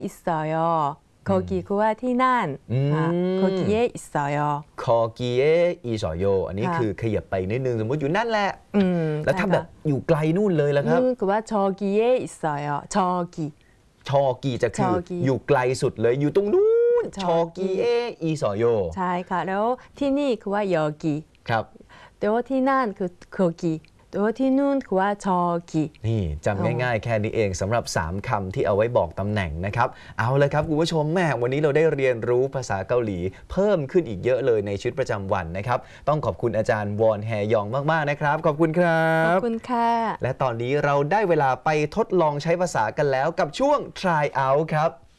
있어요. 거기 그와 티난 거기에 있어요. 거기에 있어요 อันนี้คือขยับไปนิดนึงสมมติอยู่นั่นแหละแล้วถ้าแบบอยู่ไกลนู่นเลยล่ะครับ 그와 저기에 있어요. 저기 ชอกีจะคืออยู่ไกลสุดเลยอยู่ตรงนู้นชอกีเออีสอโยใช่ค่ะแล้วที่นี่คือว่า여기 ครับแต่ว่าที่นั่นคือ거기แต่ว่าที่นู่นคือว่า저기 นี่จำง่ายๆแค่นี้เองสำหรับ3คำที่เอาไว้บอกตำแหน่งนะครับเอาเลยครับคุณผู้ชมแม่วันนี้เราได้เรียนรู้ภาษาเกาหลีเพิ่มขึ้นอีกเยอะเลยในชีวิตประจำวันนะครับต้องขอบคุณอาจารย์วอนแฮยองมากๆนะครับขอบคุณครับขอบคุณค่ะและตอนนี้เราได้เวลาไปทดลองใช้ภาษากันแล้วกับช่วง try out ครับ